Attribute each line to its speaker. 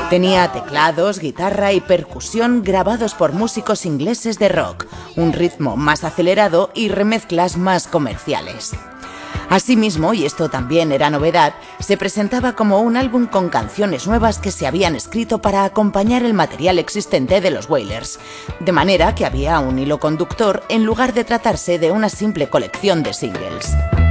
Speaker 1: Tenía teclados, guitarra y percusión grabados por músicos ingleses de rock, un ritmo más acelerado y remezclas más comerciales. Asimismo, y esto también era novedad, se presentaba como un álbum con canciones nuevas que se habían escrito para acompañar el material existente de los Wailers, de manera que había un hilo conductor en lugar de tratarse de una simple colección de singles.